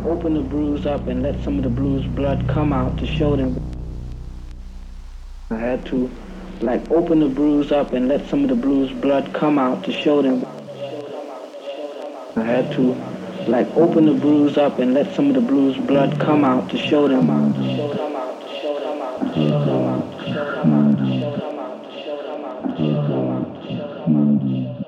open the bruise up and let some of the bruised blood come out to show them. I had to like open the bruise up and let some of the bruised blood come out to show them. I had to like open the bruise up and let some of the bruised blood come out to show them.